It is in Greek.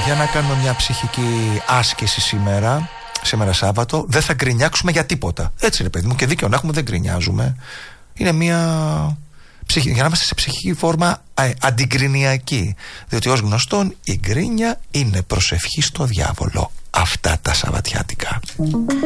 Για να κάνουμε μια ψυχική άσκηση σήμερα Σάββατο. Δεν θα γκρινιάξουμε για τίποτα. Έτσι ρε παιδί μου, και δίκιο να έχουμε, δεν γκρινιάζουμε. Είναι μια για να είμαστε σε ψυχική φόρμα αντιγκρινιακή. Διότι ως γνωστόν η γκρίνια είναι προσευχή στο διάβολο. Αυτά τα Σαββατιάτικα.